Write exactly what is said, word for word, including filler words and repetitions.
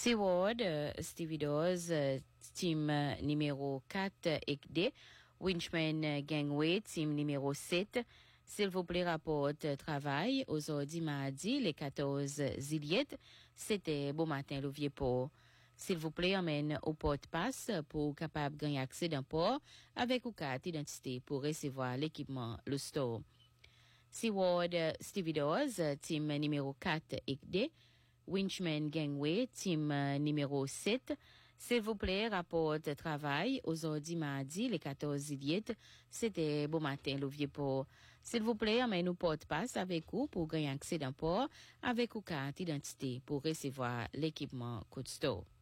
Seward, euh, Stevie Dawes, euh, team euh, numéro quatre E C D, Winchman euh, Gangway, team numéro sept. S'il vous plaît, rapporte euh, travail aujourd'hui mardi, les quatorze Ziliette. C'était Bon Matin, le Vieux-Port. S'il vous plaît, emmène au porte-passe pour capable gagner accès d'un port avec une carte d'identité pour recevoir l'équipement, le store. Seward, euh, Stevie Dawes, euh, team numéro quatre E C D, Winchman Gangway, team euh, numéro sept. S'il vous plaît, rapporte travail aujourd'hui mardi, les quatorze Ziliette. C'était Bon Matin, le Vieux-Port. S'il vous plaît, emmène nous porte-passe avec vous pour gagner accès d'un port avec une carte d'identité pour recevoir l'équipement Code Store.